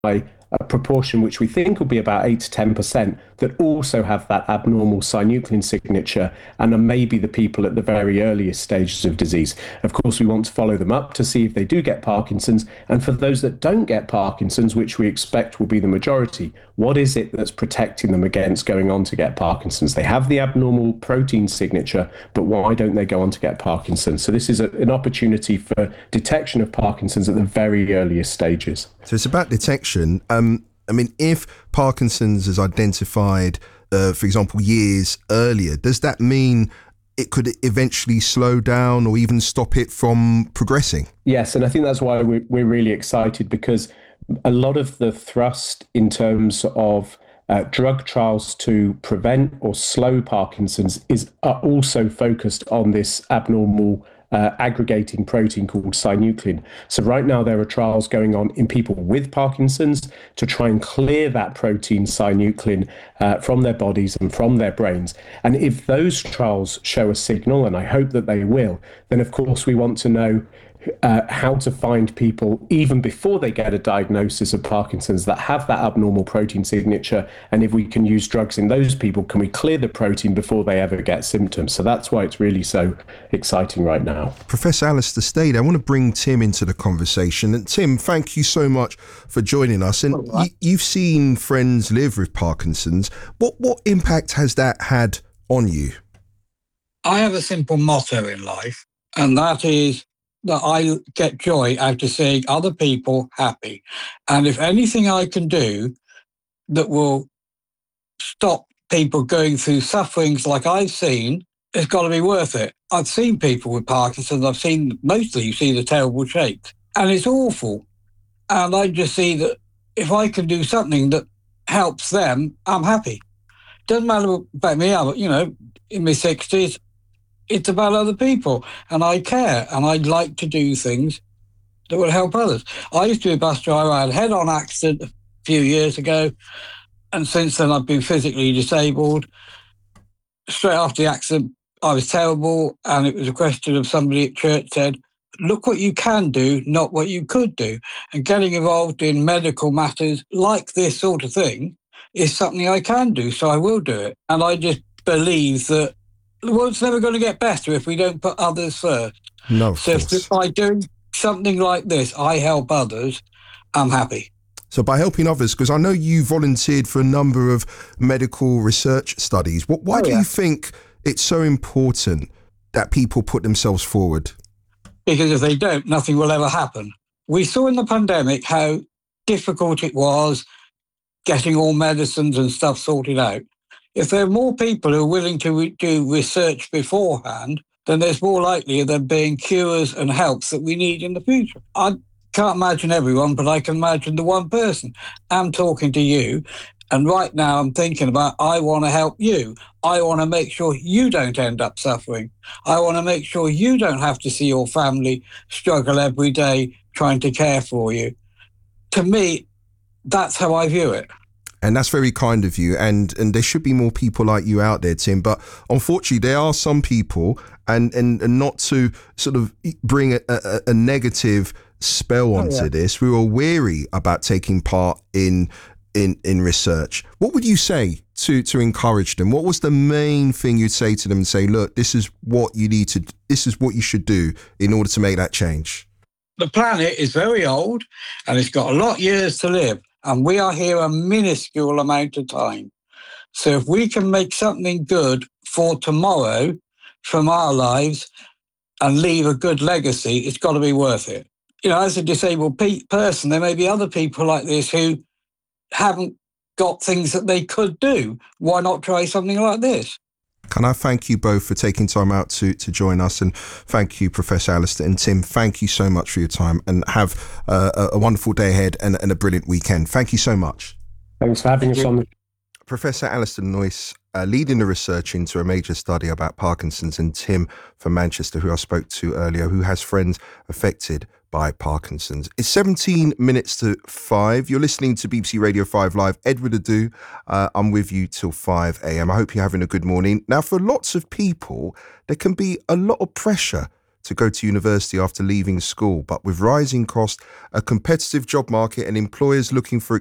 a proportion which we think will be about 8 to 10% that also have that abnormal synuclein signature and are maybe the people at the very earliest stages of disease. Of course, we want to follow them up to see if they do get Parkinson's. And for those that don't get Parkinson's, which we expect will be the majority, what is it that's protecting them against going on to get Parkinson's? They have the abnormal protein signature, but why don't they go on to get Parkinson's? So this is an opportunity for detection of Parkinson's at the very earliest stages. So it's about detection. If Parkinson's is identified, for example, years earlier, does that mean it could eventually slow down or even stop it from progressing? Yes, and I think that's why we're really excited, because a lot of the thrust in terms of drug trials to prevent or slow Parkinson's are also focused on this abnormal aggregating protein called synuclein. So right now there are trials going on in people with Parkinson's to try and clear that protein synuclein from their bodies and from their brains. And if those trials show a signal, and I hope that they will, then of course we want to know how to find people even before they get a diagnosis of Parkinson's that have that abnormal protein signature. And if we can use drugs in those people, can we clear the protein before they ever get symptoms? So that's why it's really so exciting right now. Professor Alistair Stady, I want to bring Tim into the conversation. And Tim, thank you so much for joining us. And you've seen friends live with Parkinson's. What impact has that had on you? I have a simple motto in life, and that is that I get joy out of seeing other people happy. And if anything I can do that will stop people going through sufferings like I've seen, it's got to be worth it. I've seen people with Parkinson's. I've seen, mostly you see the terrible shapes, and it's awful. And I just see that if I can do something that helps them, I'm happy. Doesn't matter about me, I'm, in my 60s, it's about other people, and I care, and I'd like to do things that will help others. I used to be a bus driver. I had a head-on accident a few years ago, and since then I've been physically disabled. Straight after the accident, I was terrible, and it was a question of somebody at church said, look what you can do, not what you could do. And getting involved in medical matters like this sort of thing is something I can do, so I will do it. And I just believe that the world's never going to get better if we don't put others first. No, so if by doing something like this, I help others, I'm happy. So by helping others, because I know you volunteered for a number of medical research studies. Why do you think it's so important that people put themselves forward? Because if they don't, nothing will ever happen. We saw in the pandemic how difficult it was getting all medicines and stuff sorted out. If there are more people who are willing to do research beforehand, then there's more likely of there being cures and helps that we need in the future. I can't imagine everyone, but I can imagine the one person. I'm talking to you, and right now I'm thinking about, I want to help you. I want to make sure you don't end up suffering. I want to make sure you don't have to see your family struggle every day trying to care for you. To me, that's how I view it. And that's very kind of you. And there should be more people like you out there, Tim. But unfortunately, there are some people, and not to sort of bring a negative spell onto this, who are wary about taking part in research. What would you say to encourage them? What was the main thing you'd say to them and say, look, this is what you should do in order to make that change? The planet is very old, and it's got a lot of years to live. And we are here a minuscule amount of time. So if we can make something good for tomorrow from our lives and leave a good legacy, it's got to be worth it. As a disabled person, there may be other people like this who haven't got things that they could do. Why not try something like this? Can I thank you both for taking time out to join us, and thank you, Professor Alistair, and Tim, thank you so much for your time, and have a wonderful day ahead and a brilliant weekend. Thank you so much. Thanks for having us on. Professor Alistair Noyce, leading the research into a major study about Parkinson's, and Tim from Manchester, who I spoke to earlier, who has friends affected by Parkinson's. It's 17 minutes to 5. You're listening to BBC Radio 5 Live. Edward Adu, I'm with you till 5 a.m. I hope you're having a good morning. Now, for lots of people, there can be a lot of pressure to go to university after leaving school. But with rising costs, a competitive job market and employers looking for